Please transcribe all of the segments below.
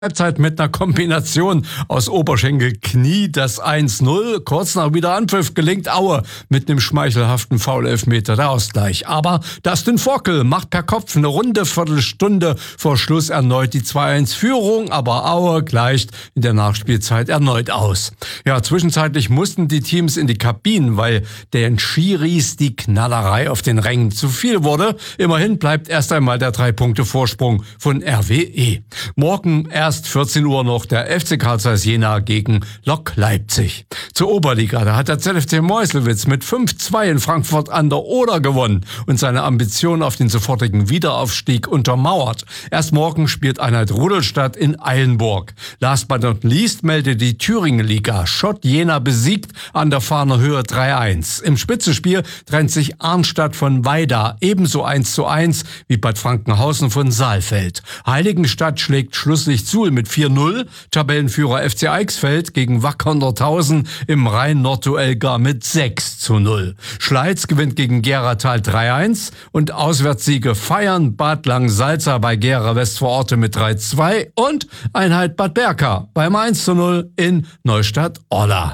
Halbzeit mit einer Kombination aus Oberschenkel, Knie, das 1-0. Kurz nach Wiederanpfiff gelingt Aue mit einem schmeichelhaften Foul-Elfmeter der Ausgleich. Aber Dustin Vogel macht per Kopf eine runde Viertelstunde vor Schluss erneut die 2-1-Führung, aber Aue gleicht in der Nachspielzeit erneut aus. Ja, zwischenzeitlich mussten die Teams in die Kabinen, weil den Schiris die Knallerei auf den Rängen zu viel wurde. Immerhin bleibt erst einmal der 3-Punkte-Vorsprung von RWE. Morgen erst 14 Uhr noch der FC Carl Zeiss Jena gegen Lok Leipzig. Zur Oberliga, da hat der ZFC Meuselwitz mit 5-2 in Frankfurt an der Oder gewonnen und seine Ambition auf den sofortigen Wiederaufstieg untermauert. Erst morgen spielt Einheit Rudolstadt in Eilenburg. Last but not least meldet die Thüringen-Liga. Schott Jena besiegt an der Fahner Höhe 3-1. Im Spitzenspiel trennt sich Arnstadt von Weida, ebenso 1-1 wie Bad Frankenhausen von Saalfeld. Heiligenstadt schlägt schlusslich Suhl mit 4-0, Tabellenführer FC Eichsfeld gegen Wacker 100.000 im Rhein-Nord-Duell gar mit 6-0. Schleiz gewinnt gegen Geratal 3-1 und Auswärtssiege feiern Bad Langensalza bei Gera Westvororte mit 3-2 und Einheit Bad Berka beim 1-0 in Neustadt-Orla.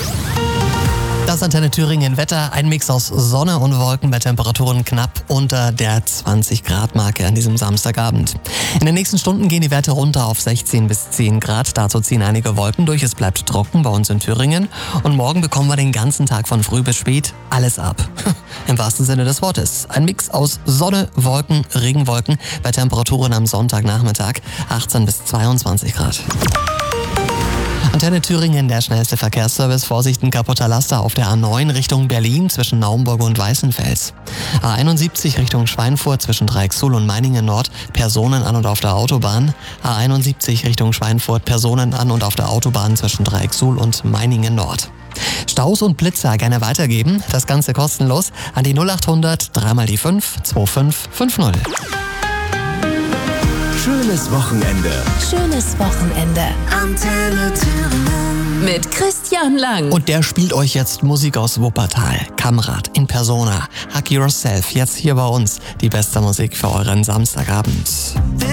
Das Antenne Thüringen Wetter, ein Mix aus Sonne und Wolken bei Temperaturen knapp unter der 20-Grad-Marke an diesem Samstagabend. In den nächsten Stunden gehen die Werte runter auf 16 bis 10 Grad. Dazu ziehen einige Wolken durch. Es bleibt trocken bei uns in Thüringen. Und morgen bekommen wir den ganzen Tag von früh bis spät alles ab. Im wahrsten Sinne des Wortes. Ein Mix aus Sonne, Wolken, Regenwolken bei Temperaturen am Sonntagnachmittag 18 bis 22 Grad. Antenne Thüringen, der schnellste Verkehrsservice. Vorsicht, ein kaputter Laster auf der A9 Richtung Berlin zwischen Naumburg und Weißenfels. A71 Richtung Schweinfurt zwischen Dreiecksuhl und Meiningen Nord. Personen an und auf der Autobahn. A71 Richtung Schweinfurt. Personen an und auf der Autobahn zwischen Dreiecksuhl und Meiningen Nord. Staus und Blitzer gerne weitergeben. Das Ganze kostenlos an die 0800 3 die 5 2550. Schönes Wochenende. Schönes Wochenende. Antenne Thüringen. Mit Christian Lang. Und der spielt euch jetzt Musik aus Wuppertal. Kamrat in Persona. Hug Yourself. Jetzt hier bei uns. Die beste Musik für euren Samstagabend.